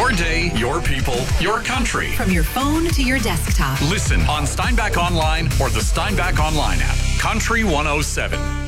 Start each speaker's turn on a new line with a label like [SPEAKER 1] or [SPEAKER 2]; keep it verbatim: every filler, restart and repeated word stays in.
[SPEAKER 1] Your day, your people, your country.
[SPEAKER 2] From your phone to your desktop.
[SPEAKER 1] Listen on Steinbach Online or the Steinbach Online app. Country one oh seven.